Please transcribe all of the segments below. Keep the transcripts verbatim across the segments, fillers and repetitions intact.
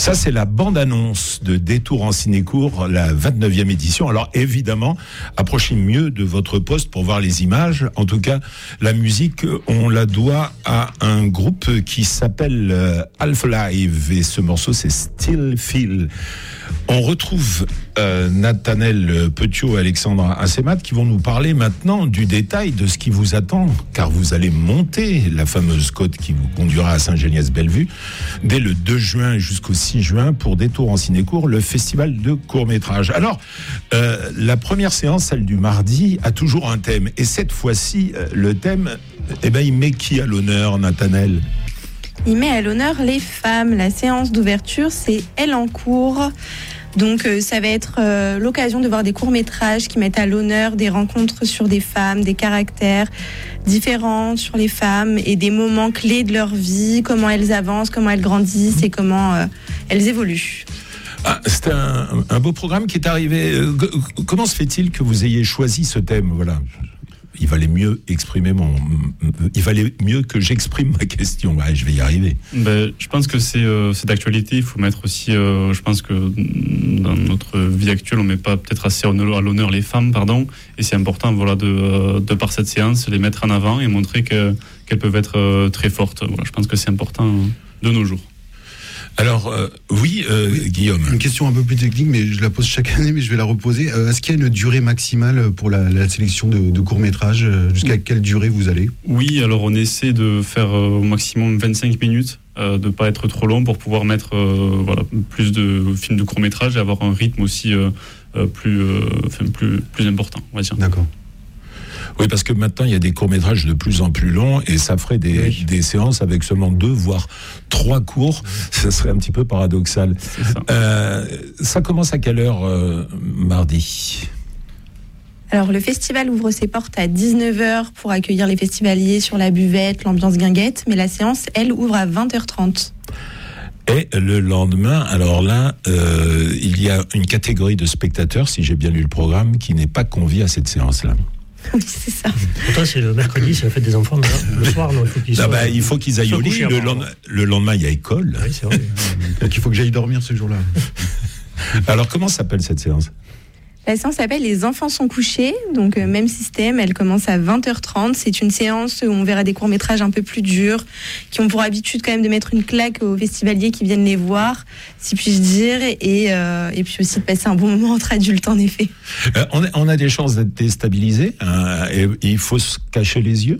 Ça, c'est la bande-annonce de Détour en Cinécourt, la vingt-neuvième édition. Alors, évidemment, approchez mieux de votre poste pour voir les images. En tout cas, la musique, on la doit à un groupe qui s'appelle euh, Half-Live. Et ce morceau, c'est Still Feel. On retrouve euh, Nathanaël Petiot et Alexandre Assemat qui vont nous parler maintenant du détail de ce qui vous attend, car vous allez monter la fameuse côte qui vous conduira à Saint-Géniès-Bellevue dès le deux juin jusqu'au six juin pour Détour en Cinécourt, le festival de court-métrage. Alors, euh, la première séance, celle du mardi, a toujours un thème. Et cette fois-ci, euh, le thème, eh ben, il met qui à l'honneur, Nathanaël ? Il met à l'honneur les femmes. La séance d'ouverture, c'est Elle en cours. Donc euh, ça va être euh, l'occasion de voir des courts-métrages qui mettent à l'honneur des rencontres sur des femmes, des caractères différents sur les femmes et des moments clés de leur vie, comment elles avancent, comment elles grandissent et comment euh, elles évoluent. Ah, c'est un, un beau programme qui est arrivé. Euh, comment se fait-il que vous ayez choisi ce thème ? Voilà. Il valait mieux exprimer mon. Il valait mieux que j'exprime ma question. Ouais, je vais y arriver. Ben, je pense que c'est, euh, c'est d'actualité. Il faut mettre aussi. Euh, je pense que dans notre vie actuelle, on met pas peut-être assez à l'honneur les femmes, pardon. Et c'est important, voilà, de, de par cette séance, les mettre en avant et montrer que, qu'elles peuvent être euh, très fortes. Voilà, je pense que c'est important de nos jours. Alors, euh, oui, euh, oui, Guillaume. Une question un peu plus technique, mais je la pose chaque année, mais je vais la reposer. Euh, est-ce qu'il y a une durée maximale pour la, la sélection de, de courts-métrages ? Jusqu'à oui. quelle durée vous allez ? Oui, alors on essaie de faire euh, au maximum vingt-cinq minutes, euh, de ne pas être trop long pour pouvoir mettre euh, voilà, plus de films de courts-métrages et avoir un rythme aussi euh, euh, plus, euh, enfin, plus, plus important, on va dire. D'accord. Oui, parce que maintenant, il y a des courts-métrages de plus en plus longs et ça ferait des, oui. des séances avec seulement deux, voire trois cours. Oui. Ça serait un petit peu paradoxal. Ça. Euh, ça commence à quelle heure, euh, mardi ? Alors, le festival ouvre ses portes à dix-neuf heures pour accueillir les festivaliers sur la buvette, l'ambiance guinguette, mais la séance, elle, ouvre à vingt heures trente. Et le lendemain, alors là, euh, il y a une catégorie de spectateurs, si j'ai bien lu le programme, qui n'est pas conviée à cette séance-là. Oui, c'est ça. Pourtant, c'est le mercredi, c'est la fête des enfants. Le soir, non, il faut qu'ils soient, ah bah, il faut qu'ils aillent au lit. Le, lend- le lendemain, il y a école. Oui, c'est vrai. Donc, il faut que j'aille dormir ce jour-là. Alors, comment s'appelle cette séance ? La séance s'appelle Les enfants sont couchés, donc euh, même système, elle commence à vingt heures trente. C'est une séance où on verra des courts-métrages un peu plus durs, qui ont pour habitude quand même de mettre une claque aux festivaliers qui viennent les voir, si puis-je dire, et, euh, et puis aussi de passer un bon moment entre adultes, en effet. Euh, on, a, on a des chances d'être déstabilisés, hein, et il faut se cacher les yeux ?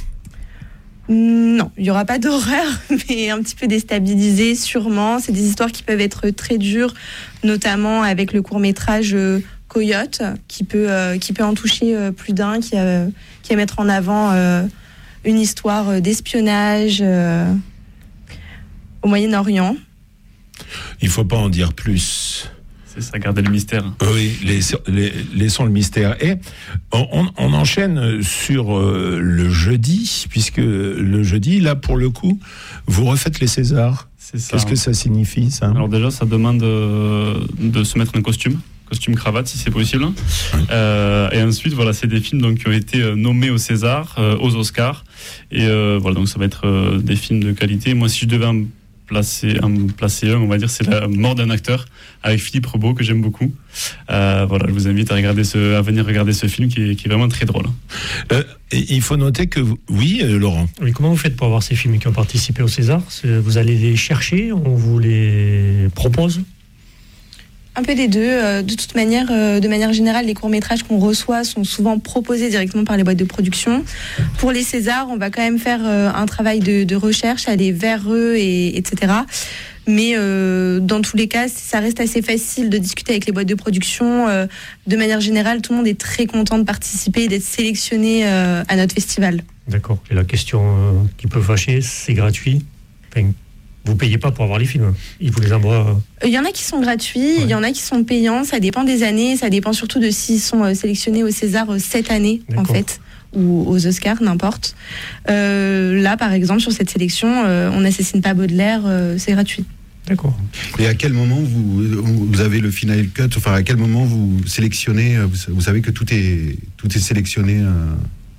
Non, il n'y aura pas d'horreur, mais un petit peu déstabilisé, sûrement. C'est des histoires qui peuvent être très dures, notamment avec le court-métrage euh, Coyote, qui peut, euh, qui peut en toucher euh, plus d'un, qui a, qui a mettre en avant euh, une histoire d'espionnage euh, au Moyen-Orient. Il ne faut pas en dire plus. C'est ça, garder le mystère. Oui, laissons, laissons le mystère. Et on, on enchaîne sur euh, le jeudi, puisque le jeudi, là, pour le coup, vous refaites les Césars. C'est ça. Qu'est-ce que ça signifie, ça ? Alors déjà, ça demande de, de se mettre un costume. Costume cravate si c'est possible. Oui. Euh, et ensuite, voilà, c'est des films donc, qui ont été nommés aux Césars, euh, aux Oscars. Et euh, voilà, donc ça va être euh, des films de qualité. Moi, si je devais en placer, en placer un, on va dire, c'est La mort d'un acteur avec Philippe Rebaud, que j'aime beaucoup. Euh, voilà, je vous invite à, regarder ce, à venir regarder ce film qui est, qui est vraiment très drôle. Euh, il faut noter que... Oui, euh, Laurent. Oui, comment vous faites pour avoir ces films qui ont participé au César ? Vous allez les chercher ? On vous les propose ? Un peu des deux. De toute manière, de manière générale, les courts-métrages qu'on reçoit sont souvent proposés directement par les boîtes de production. Pour les Césars, on va quand même faire un travail de, de recherche, aller vers eux, et, etc. Mais euh, dans tous les cas, ça reste assez facile de discuter avec les boîtes de production. Euh, de manière générale, tout le monde est très content de participer et d'être sélectionné euh, à notre festival. D'accord. Et la question euh, qui peut fâcher, c'est gratuit. Enfin, vous ne payez pas pour avoir les films. Ils vous les envoient. Il y en a qui sont gratuits, il ouais. y en a qui sont payants. Ça dépend des années. Ça dépend surtout de s'ils sont sélectionnés au César cette année, D'accord. en fait. Ou aux Oscars, n'importe. Euh, là, par exemple, sur cette sélection, euh, On n'assassine pas Baudelaire, euh, c'est gratuit. D'accord. Et à quel moment vous, vous avez le final cut ? Enfin, à quel moment vous sélectionnez ? Vous, vous savez que tout est, tout est sélectionné euh...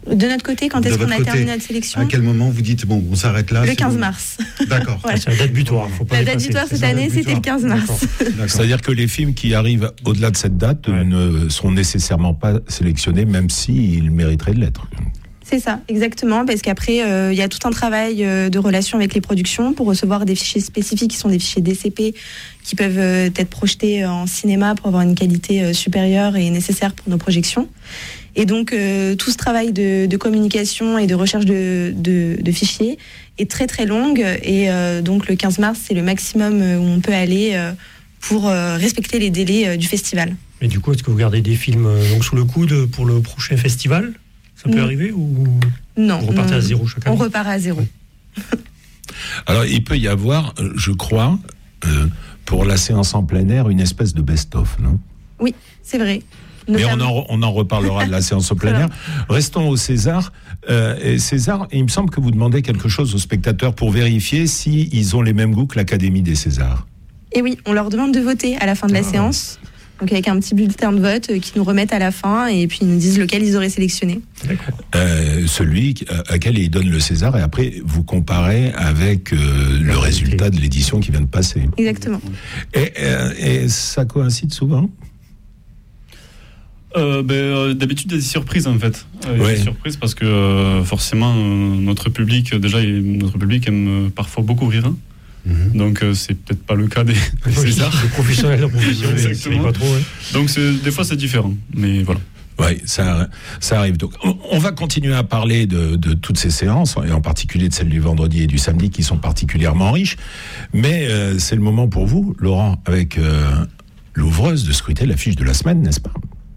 De notre côté, quand De est-ce qu'on votre a côté, terminé notre sélection? À quel moment vous dites, bon, on s'arrête là? Le c'est quinze bon. mars. D'accord. Ouais. C'est la date butoir. Faut pas La date dépasser. butoir cette ça, année, date c'était le butoir. quinze mars. D'accord. C'est-à-dire que les films qui arrivent au-delà de cette date Ouais. ne sont nécessairement pas sélectionnés, même s'ils mériteraient de l'être. C'est ça, exactement, parce qu'après, il euh, y a tout un travail euh, de relation avec les productions pour recevoir des fichiers spécifiques qui sont des fichiers D C P qui peuvent euh, être projetés en cinéma pour avoir une qualité euh, supérieure et nécessaire pour nos projections. Et donc, euh, tout ce travail de, de communication et de recherche de, de, de fichiers est très très long. Et euh, donc, le quinze mars, c'est le maximum où on peut aller euh, pour euh, respecter les délais euh, du festival. Mais du coup, est-ce que vous gardez des films euh, donc, sous le coude pour le prochain festival? Ça peut Non. arriver ou Non, vous repartez non, à zéro chaque on année? repart à zéro. Alors, il peut y avoir, euh, je crois, euh, pour la séance en plein air, une espèce de best-of, non? Oui, c'est vrai. Mais on Notamment- en, on en reparlera de la séance au plein Très air. Restons au César. Euh, et César, il me semble que vous demandez quelque chose aux spectateurs pour vérifier s'ils ont les mêmes goûts que l'Académie des Césars. Et oui, on leur demande de voter à la fin de la Ah. séance. Donc avec un petit bulletin de vote euh, qui nous remettent à la fin et puis ils nous disent lequel ils auraient sélectionné. D'accord. Euh, celui qui- à, à quel ils donnent le César, et après vous comparez avec euh, le résultat de l'édition qui vient de passer. Exactement. Et, euh, et ça coïncide souvent? Euh, ben, euh, d'habitude, il y a des surprises en fait. Euh, il y a Ouais. des surprises parce que euh, forcément, euh, notre public, déjà, il- notre public aime euh, parfois beaucoup rire. hein. Mhm. Donc, euh, c'est peut-être pas le cas des, des Oui, Césars. le professionnel, le professionnel, c'est Exactement. pas trop. hein. Donc, c'est- des fois, c'est différent. Mais voilà. Oui, ça, ça arrive. Donc, on, on va continuer à parler de, de toutes ces séances, et en particulier de celles du vendredi et du samedi, qui sont particulièrement riches. Mais euh, c'est le moment pour vous, Laurent, avec euh, l'ouvreuse, de scruter l'affiche de la semaine, n'est-ce pas?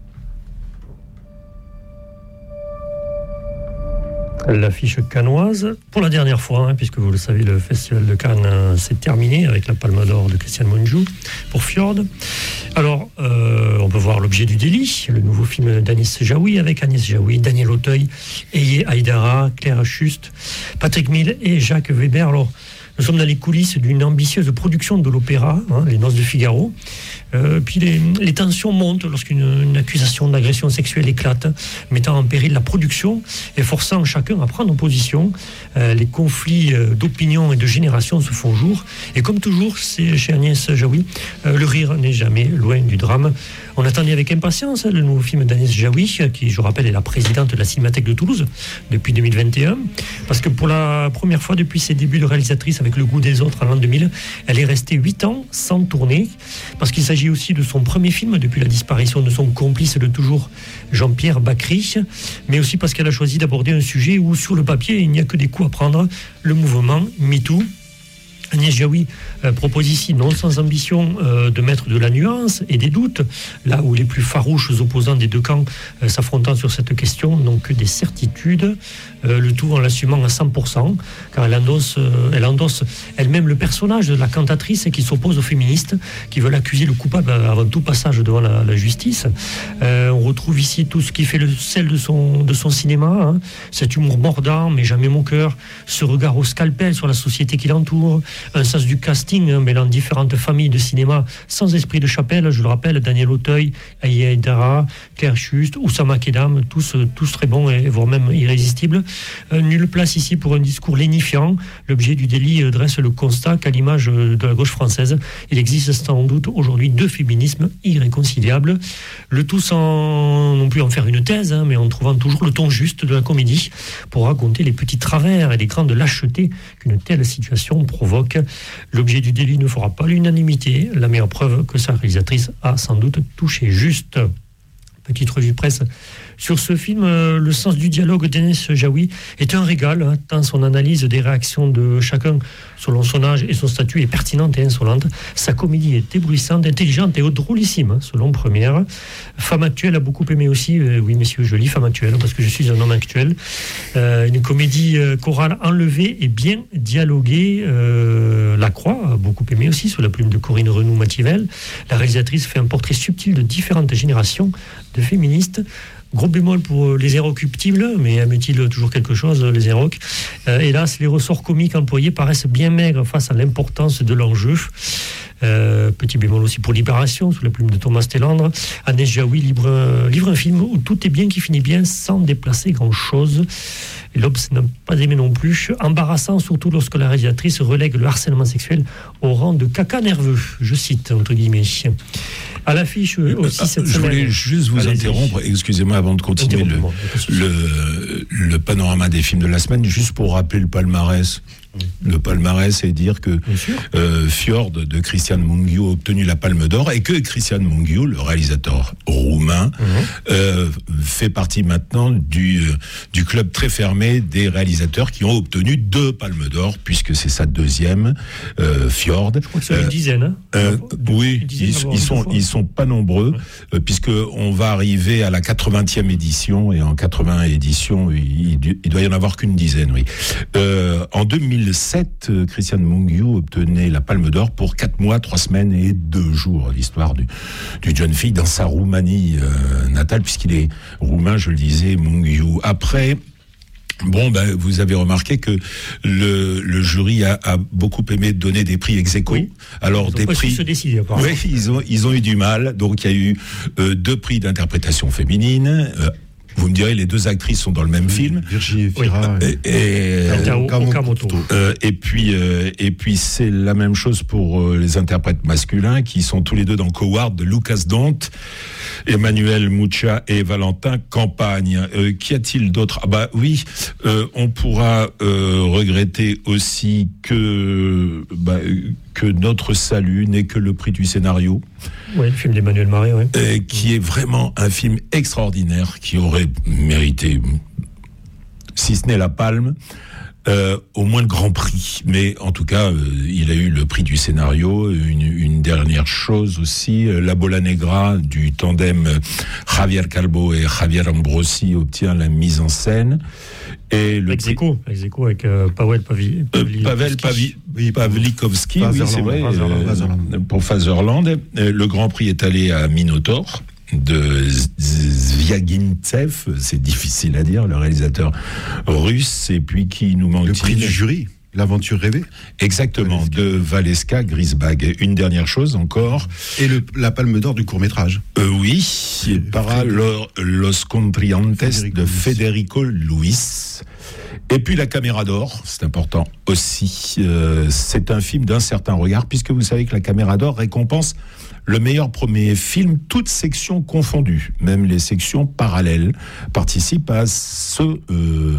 L'affiche cannoise, pour la dernière fois, hein, puisque vous le savez, le festival de Cannes euh, s'est terminé avec la Palme d'Or de Christian Mungiu pour Fjord. Alors, euh, on peut voir L'Objet du délit, le nouveau film d'Anis Jaoui, avec Agnès Jaoui, Daniel Auteuil, Eye Haïdara, Claire Schuste, Patrick Mille et Jacques Weber. Alors, nous sommes dans les coulisses d'une ambitieuse production de l'opéra, hein, Les Noces de Figaro. Euh, puis les, les tensions montent lorsqu'une une accusation d'agression sexuelle éclate, mettant en péril la production et forçant chacun à prendre position. Euh, les conflits euh, d'opinion et de génération se font jour. Et comme toujours, c'est chez Agnès Jaoui, euh, le rire n'est jamais loin du drame. On attendait avec impatience hein, le nouveau film d'Agnès Jaoui, qui, je rappelle, est la présidente de la Cinémathèque de Toulouse depuis deux mille vingt et un. Parce que pour la première fois depuis ses débuts de réalisatrice avec Le Goût des autres en l'an deux mille, elle est restée huit ans sans tourner. Parce qu'il s'agit aussi de son premier film depuis la disparition de son complice de toujours, Jean-Pierre Bacry, mais aussi parce qu'elle a choisi d'aborder un sujet où, sur le papier, il n'y a que des coups à prendre, le mouvement MeToo. Agnès Jaoui euh, propose ici, non sans ambition, euh, de mettre de la nuance et des doutes, là où les plus farouches opposants des deux camps euh, s'affrontant sur cette question n'ont que des certitudes, euh, le tout en l'assumant à cent pour cent, car elle endosse, euh, elle endosse elle-même le personnage de la cantatrice qui s'oppose aux féministes, qui veulent accuser le coupable avant tout passage devant la, la justice. Euh, on retrouve ici tout ce qui fait le sel de son, de son cinéma, hein, cet humour mordant mais jamais moqueur, ce regard au scalpel sur la société qui l'entoure, un sens du casting hein, mêlant différentes familles de cinéma sans esprit de chapelle, je le rappelle, Daniel Auteuil, Eye Haïdara, Claire Schuste, Oussama Kedam, tous, tous très bons et voire même irrésistibles. Euh, nulle place ici pour un discours lénifiant. L'objet du délit euh, dresse le constat qu'à l'image euh, de la gauche française, il existe sans doute aujourd'hui deux féminismes irréconciliables. Le tout sans non plus en faire une thèse, hein, mais en trouvant toujours le ton juste de la comédie pour raconter les petits travers et les grandes lâchetés qu'une telle situation provoque. L'objet du délit ne fera pas l'unanimité, la meilleure preuve que sa réalisatrice a sans doute touché juste. Petite revue de presse sur ce film, euh, le sens du dialogue d'Agnès Jaoui est un régal, hein, tant son analyse des réactions de chacun selon son âge et son statut est pertinente et insolente. Sa comédie est éblouissante, intelligente et drôlissime, hein, selon Première. Femme actuelle a beaucoup aimé aussi, euh, oui messieurs, je lis Femme actuelle parce que je suis un homme actuel. Euh, une comédie euh, chorale enlevée et bien dialoguée. Euh, La Croix a beaucoup aimé aussi, sous la plume de Corinne Renou-Mativelle. La réalisatrice fait un portrait subtil de différentes générations de féministes. Gros bémol pour les Inrecuptibles, mais aime-t-il toujours quelque chose, les Inrocs euh, Hélas, les ressorts comiques employés paraissent bien maigres face à l'importance de l'enjeu. Euh, petit bémol aussi pour Libération, sous la plume de Thomas Télandre. Agnès Jaoui livre, livre un film où tout est bien qui finit bien sans déplacer grand-chose. Et l'Obs n'a pas aimé non plus. Embarrassant, surtout lorsque la réalisatrice relègue le harcèlement sexuel au rang de caca nerveux. Je cite, entre guillemets. À l'affiche aussi euh, cette je semaine. Je voulais juste vous Allez-y. interrompre, excusez-moi avant de continuer le, le, le panorama des films de la semaine, juste pour rappeler le palmarès. Le palmarès et dire que euh, Fjord de Cristian Mungiu a obtenu la Palme d'Or et que Cristian Mungiu, le réalisateur roumain, mmh. euh, fait partie maintenant du, du club très fermé des réalisateurs qui ont obtenu deux Palmes d'Or, puisque c'est sa deuxième, euh, Fjord. Je crois que c'est euh, une dizaine. Hein euh, oui, une dizaine ils, ils, sont, ils sont pas nombreux, ouais. euh, puisqu'on va arriver à la quatre-vingtième édition, et en quatre-vingts éditions, il, il doit y en avoir qu'une dizaine, oui. Euh, en deux mille sept, Cristian Mungiu obtenait la Palme d'Or pour quatre mois, trois semaines et deux jours. L'histoire du, du jeune fille dans sa Roumanie euh, natale, puisqu'il est roumain, je le disais, Mungiu. Après, bon, ben, vous avez remarqué que le, le jury a, a beaucoup aimé donner des prix ex aequo. Oui. Alors, des prix. Se décider, oui, ils ont, ils ont eu du mal. Donc, il y a eu euh, deux prix d'interprétation féminine. Euh, Vous me direz, les deux actrices sont dans le même oui, film. Virginie Fira oui. et, et, euh, Okamoto. Euh, et puis, euh, et puis c'est la même chose pour euh, les interprètes masculins qui sont tous les deux dans Coward de Lucas Dont, Emmanuel Mucha et Valentin Campagne. Euh, qu'y a-t-il d'autre? Ah bah oui, euh, on pourra euh, regretter aussi que bah, que Notre Salut n'est que le prix du scénario. Oui, le film d'Emmanuel Marais, oui. Euh, qui est vraiment un film extraordinaire, qui aurait mérité, si ce n'est la Palme, euh, au moins le Grand Prix. Mais en tout cas, euh, il a eu le prix du scénario. Une, une dernière chose aussi, euh, La Bola Negra du tandem Javier Calvo et Javier Ambrosi obtient la mise en scène. Et le ex aequo, ex aequo avec euh, Pavel Pavi, Pavli, euh, Pavel Pavi, oui, Pavlikovski, oui, c'est vrai, euh, pour Fatherland. Le Grand Prix est allé à Minotaur de Zviagintsev, c'est difficile à dire, le réalisateur russe, et puis qui nous manque. Le prix du jury. L'aventure rêvée. Exactement, Valeska. De Valeska Grisbag. Une dernière chose encore. Et le, la Palme d'Or du court-métrage. Euh, oui, para Los Contriantes de Federico Luis. Et puis la Caméra d'Or, c'est important aussi. Euh, c'est un film d'un certain regard, puisque vous savez que la Caméra d'Or récompense le meilleur premier film, toutes sections confondues. Même les sections parallèles participent à ce, euh,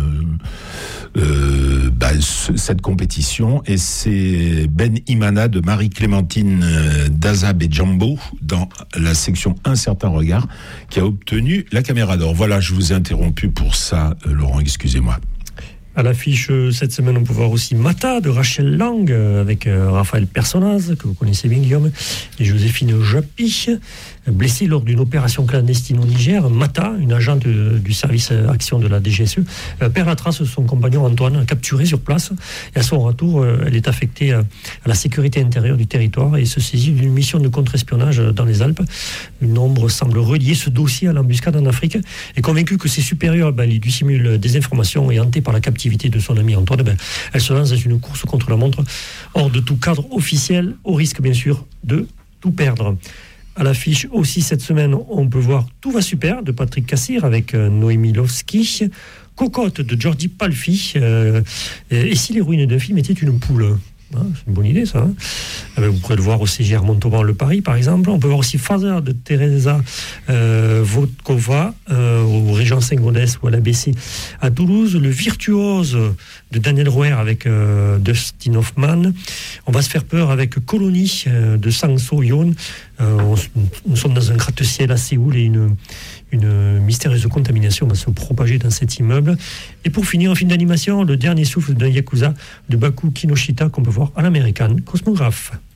euh, bah, ce, cette compétition. Et c'est Ben Imana de Marie-Clémentine Dazab et Jambo, dans la section Un certain regard, qui a obtenu la Caméra d'Or. Voilà, je vous ai interrompu pour ça, euh, Laurent, excusez-moi. À l'affiche cette semaine, on peut voir aussi Mata de Rachel Lang avec Raphaël Personnaz, que vous connaissez bien, Guillaume, et Joséphine Japy. Blessée lors d'une opération clandestine au Niger, Mata, une agente du service action de la D G S E, perd la trace de son compagnon Antoine, capturé sur place. Et à son retour, elle est affectée à la sécurité intérieure du territoire et se saisit d'une mission de contre-espionnage dans les Alpes. Une ombre semble relier ce dossier à l'embuscade en Afrique. Et convaincue que ses supérieurs ben, lui dissimulent des informations et hantée par la captivité de son ami Antoine, ben, elle se lance dans une course contre la montre, hors de tout cadre officiel, au risque bien sûr de tout perdre. À l'affiche aussi cette semaine, on peut voir Tout va super de Patrick Cassir avec euh, Noémie Lovski, Cocotte de Jordi Palfi, euh, et si l'héroïne d'un film était une poule. Ah, c'est une bonne idée, ça. Hein. Vous pourrez le voir au C G R Montauban Le Paris, par exemple. On peut voir aussi Father de Teresa euh, Vodkova euh, au Régent Saint-Gaudens ou à l'A B C à Toulouse. Le Virtuose de Daniel Roer avec euh, Dustin Hoffman. On va se faire peur avec Colonie euh, de Sang So Yoon. Euh, on, nous sommes dans un gratte-ciel à Séoul et une, une mystérieuse contamination va se propager dans cet immeuble. Et pour finir, un film d'animation, Le dernier souffle d'un Yakuza de Baku Kinoshita qu'on peut voir à l'American Cosmographe.